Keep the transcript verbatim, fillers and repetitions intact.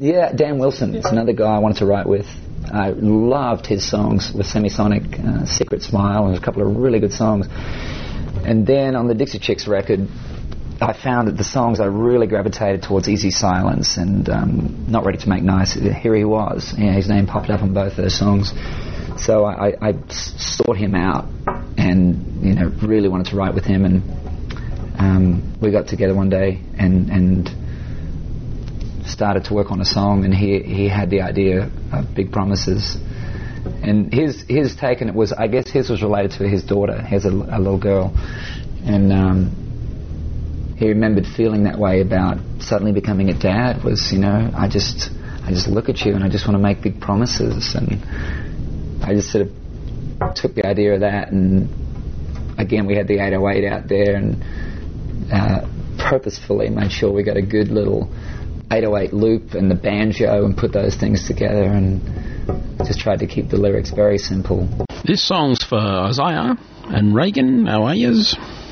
Yeah, Dan Wilson is another guy I wanted to write with. I loved his songs with Semisonic, uh, Secret Smile, and a couple of really good songs. And then on the Dixie Chicks record, I found that the songs I really gravitated towards Easy Silence and um, Not Ready to Make Nice. Here he was. Yeah, his name popped up on both those songs. So I, I, I sought him out and, you know, really wanted to write with him. And um, we got together one day and, and started to work on a song. And he he had the idea of Big Promises. And his his take on it was, I guess his was related to his daughter. He has a, a little girl. And um, he remembered feeling that way about suddenly becoming a dad. Was, you know, I just I just look at you and I just want to make big promises. And I just sort of took the idea of that, and again we had the eight oh eight out there, and uh, purposefully made sure we got a good little eight oh eight loop and the banjo and put those things together, and just tried to keep the lyrics very simple. This song's for Isaiah and Reagan, our ayahs.